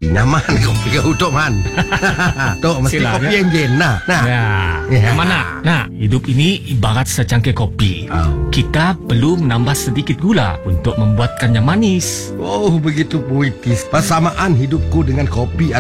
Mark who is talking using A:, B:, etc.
A: Nyaman kopi kau Tok Man. Tok mesti
B: Silakan.
A: kopi yang jen nah.
B: Ya, mana? Nah, hidup ini ibarat secangkir kopi. Kita perlu menambah sedikit gula untuk membuatkannya manis.
A: Oh, begitu puitis. Persamaan hidupku dengan kopi